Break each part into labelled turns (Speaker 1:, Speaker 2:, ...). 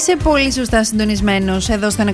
Speaker 1: Είσαι πολύ σωστά συντονισμένος εδώ στο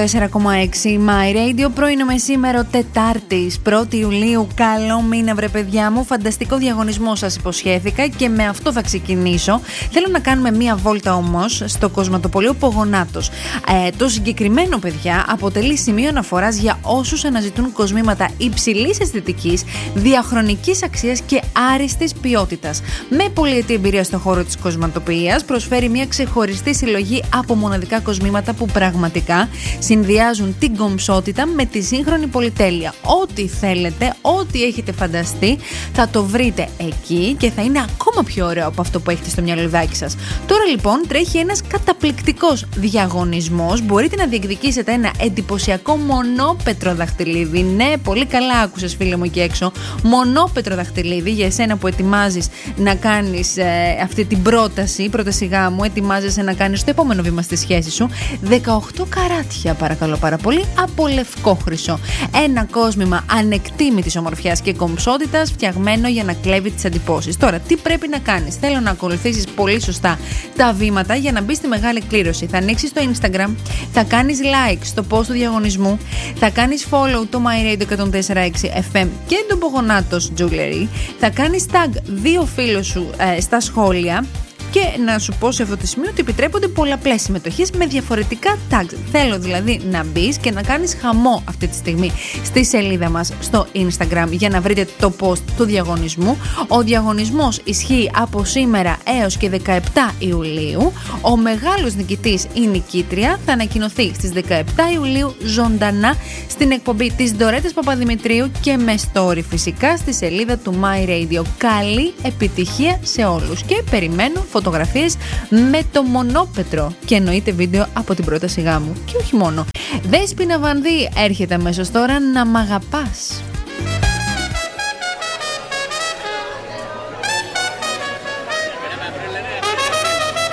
Speaker 1: 104,6 My Radio. Πρωινό μεσήμερο Τετάρτης 1η Ιουλίου. Καλό μήνα, βρε παιδιά μου. Φανταστικό διαγωνισμό σας υποσχέθηκα και με αυτό θα ξεκινήσω. Θέλω να κάνουμε μία βόλτα όμως στο κοσματοπωλείο Πογονάτος. Το συγκεκριμένο, παιδιά, αποτελεί σημείο αναφοράς για όσους αναζητούν κοσμήματα υψηλής αισθητικής, διαχρονικής αξίας και άριστης ποιότητας. Με πολυετή εμπειρία στον χώρο της κοσματοποιίας, προσφέρει μια ξεχωριστή συλλογή από μοναδικά κοσμήματα που πραγματικά συνδυάζουν την κομψότητα με τη σύγχρονη πολυτέλεια. Ό,τι θέλετε, ό,τι έχετε φανταστεί, θα το βρείτε εκεί και θα είναι ακόμα πιο ωραίο από αυτό που έχετε στο μυαλουδάκι σας. Τώρα λοιπόν τρέχει ένας καταπληκτικός διαγωνισμός. Μπορείτε να διεκδικήσετε ένα εντυπωσιακό μονόπετρο δαχτυλίδι. Ναι, πολύ καλά άκουσες, φίλε μου, εκεί έξω. Μονόπετρο δαχτυλίδι για εσένα που ετοιμάζεις να κάνεις αυτή την πρόταση γάμου, ετοιμάζεσαι να κάνεις το επόμενο βήμα στη σχέση σου. 18 καράτια, παρακαλώ πάρα πολύ, από λευκό χρυσό. Ένα κόσμημα ανεκτήμητης ομορφιάς και κομψότητας, φτιαγμένο για να κλέβει τις εντυπώσεις. Τώρα, τι πρέπει να κάνεις? Θέλω να ακολουθήσεις πολύ σωστά τα βήματα για να μπεις στη μεγάλη κλήρωση. Θα ανοίξεις το Instagram, θα κάνεις like στο post του διαγωνισμού, θα κάνεις follow το My Radio 104,6 FM και τον Πογονάτος Jewelry, θα κάνεις tag 2 φίλους σου στα σχόλια. Και να σου πω σε αυτό το σημείο ότι επιτρέπονται πολλαπλές συμμετοχές με διαφορετικά tags. Θέλω δηλαδή να μπεις και να κάνεις χαμό αυτή τη στιγμή στη σελίδα μας στο Instagram για να βρείτε το post του διαγωνισμού. Ο διαγωνισμός ισχύει από σήμερα έως και 17 Ιουλίου. Ο μεγάλος νικητής ή νικήτρια θα ανακοινωθεί στις 17 Ιουλίου ζωντανά στην εκπομπή της Ντορέτας Παπαδημητρίου και με story φυσικά στη σελίδα του My Radio. Καλή επιτυχία σε όλους και περιμένω φωτογραφίες με το μονόπετρο και εννοείται βίντεο από την πρόταση γάμου. Και όχι μόνο. Δέσποινα Βανδύ έρχεται αμέσως τώρα να μ' αγαπάς.